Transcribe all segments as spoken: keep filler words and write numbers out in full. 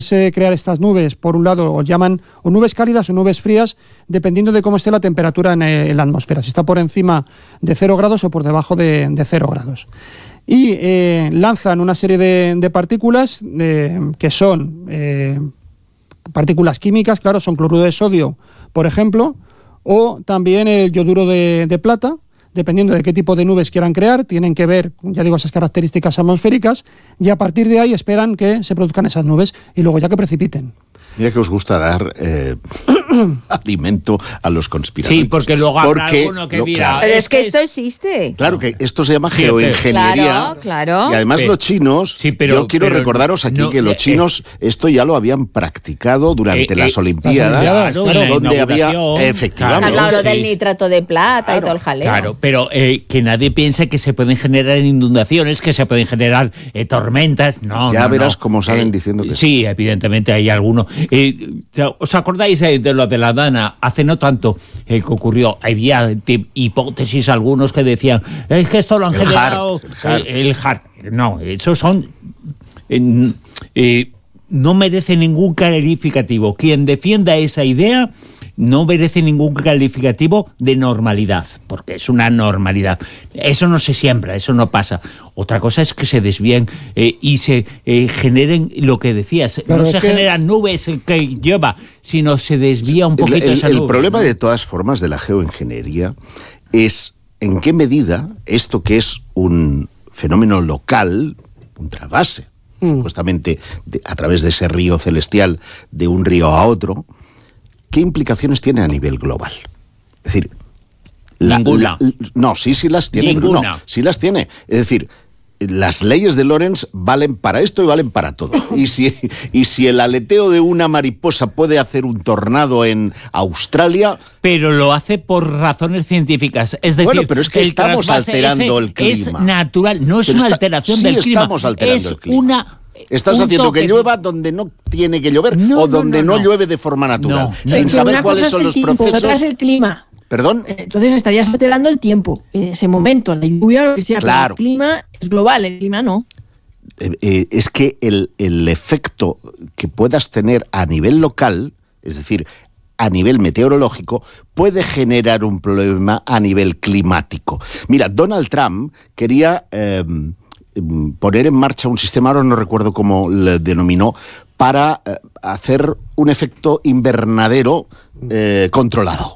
eh, crear estas nubes, por un lado, o llaman o nubes cálidas o nubes frías, dependiendo de cómo esté la temperatura en, eh, en la atmósfera, si está por encima de cero grados o por debajo de, de cero grados. Y eh, lanzan una serie de, de partículas eh, que son eh, partículas químicas, claro, son cloruro de sodio, por ejemplo, o también el yoduro de, de plata, dependiendo de qué tipo de nubes quieran crear, tienen que ver, ya digo, esas características atmosféricas, y a partir de ahí esperan que se produzcan esas nubes y luego ya que precipiten. Mira que os gusta dar eh, alimento a los conspiradores. Sí, porque luego habrá porque, alguno que lo, mira... claro, Pero es que esto existe. Claro que esto se llama geoingeniería. Claro, claro. Y además Pero, los chinos, sí, pero, yo quiero pero, recordaros aquí no, que los eh, chinos esto ya lo habían practicado durante eh, las eh, Olimpiadas, las Olimpiadas, claro, donde la había inauguración, efectivamente. Han hablado sí. del nitrato de plata Claro, y todo el jaleo. Claro, pero eh, que nadie piense que se pueden generar inundaciones, que se pueden generar eh, tormentas. No, Ya no, verás no. cómo salen Eh, diciendo que sí. Evidentemente hay alguno. Eh, ¿Os acordáis eh, de lo de la Dana? Hace no tanto eh, que ocurrió. Había de, hipótesis algunos que decían, es que esto lo han El generado... H A R, eh, el H A R. No, esos son... Eh, eh, no merece ningún calificativo. Quien defienda esa idea no merece ningún calificativo de normalidad, porque es una normalidad. Eso no se siembra, eso no pasa. Otra cosa es que se desvíen eh, y se eh, generen lo que decías. Claro, no es se que... generan nubes que lleva, sino se desvía un poquito el, el, esa el nube. problema ¿no? de todas formas de la geoingeniería es en qué medida esto que es un fenómeno local, un trasvase, mm. supuestamente de, a través de ese río celestial de un río a otro, ¿qué implicaciones tiene a nivel global? Es decir, la, ninguna. La, no, sí, sí las tiene. Ninguna. No, sí las tiene. Es decir, las leyes de Lorentz valen para esto y valen para todo. Y si, y si el aleteo de una mariposa puede hacer un tornado en Australia... Pero lo hace por razones científicas. Es decir, bueno, pero es que el estamos alterando el clima. Es natural, no es pero una está, alteración sí del clima. estamos alterando es el clima. una... Estás haciendo que llueva donde no tiene que llover no, o donde no, no, no, no llueve de forma natural, no, sin no. saber Una cuáles cosa son es el los tiempo, procesos. otra es el clima. ¿Perdón? Entonces estarías alterando el tiempo. En ese momento, la lluvia o lo que sea, Claro. pero el clima es global, el clima no. Eh, eh, es que el, el efecto que puedas tener a nivel local, es decir, a nivel meteorológico, puede generar un problema a nivel climático. Mira, Donald Trump quería eh, poner en marcha un sistema, ahora no recuerdo cómo le denominó, para eh, hacer un efecto invernadero eh, controlado.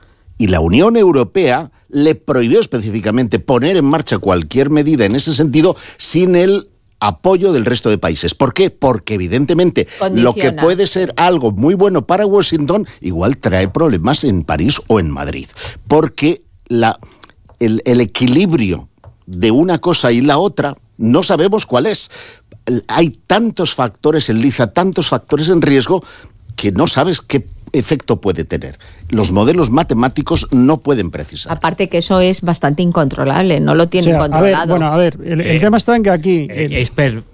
Y la Unión Europea le prohibió específicamente poner en marcha cualquier medida en ese sentido sin el apoyo del resto de países. ¿Por qué? Porque evidentemente Condiciona. Lo que puede ser algo muy bueno para Washington igual trae problemas en París o en Madrid. Porque la, el, el equilibrio de una cosa y la otra no sabemos cuál es. Hay tantos factores en liza, tantos factores en riesgo que no sabes qué efecto puede tener. Los modelos matemáticos no pueden precisar. Aparte que eso es bastante incontrolable, no lo tienen O sea, controlado. A ver, bueno, a ver, el, el Eh, tema está en que aquí... Eh, el- esper-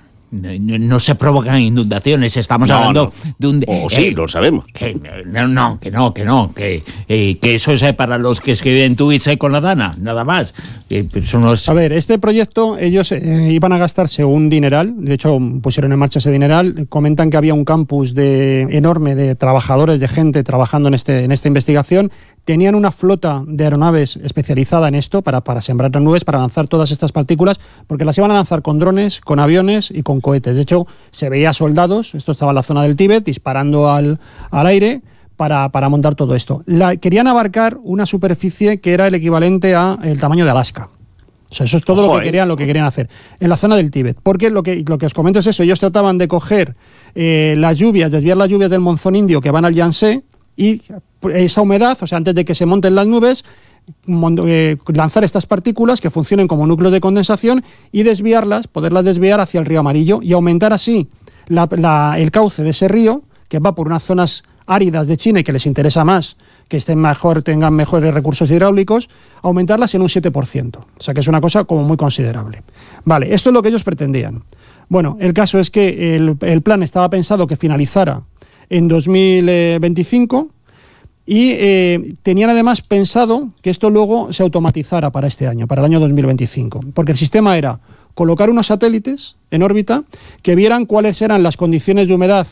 no, no se provocan inundaciones, estamos No, hablando no. de un... O sí, lo sabemos. Que, no, no, que no, que no, que, eh, que eso es eh, para los que escriben tweets eh, con la Dana, nada más. Eh, pero eso no es... A ver, este proyecto, ellos eh, iban a gastarse un dineral, de hecho pusieron en marcha ese dineral, comentan que había un campus de, enorme de trabajadores, de gente trabajando en, este, en esta investigación, tenían una flota de aeronaves especializada en esto para, para sembrar las nubes, para lanzar todas estas partículas, porque las iban a lanzar con drones, con aviones y con cohetes. De hecho, se veía soldados, esto estaba en la zona del Tíbet, disparando al, al aire, Para, para montar todo esto. La, querían abarcar una superficie que era el equivalente a el tamaño de Alaska. O sea, eso es todo Ojo, lo que eh. querían, lo que querían hacer. En la zona del Tíbet. Porque lo que, lo que os comento es eso. Ellos trataban de coger eh, las lluvias, desviar las lluvias del monzón indio que van al Yangtze y esa humedad, o sea, antes de que se monten las nubes, mon- eh, lanzar estas partículas que funcionen como núcleos de condensación y desviarlas, poderlas desviar hacia el río Amarillo y aumentar así la, la, el cauce de ese río que va por unas zonas áridas de China y que les interesa más, que estén mejor, tengan mejores recursos hidráulicos, aumentarlas en un siete por ciento. O sea que es una cosa como muy considerable. Vale, esto es lo que ellos pretendían. Bueno, el caso es que el, el plan estaba pensado que finalizara en dos mil veinticinco y eh, tenían además pensado que esto luego se automatizara para este año, para el año dos mil veinticinco, porque el sistema era colocar unos satélites en órbita que vieran cuáles eran las condiciones de humedad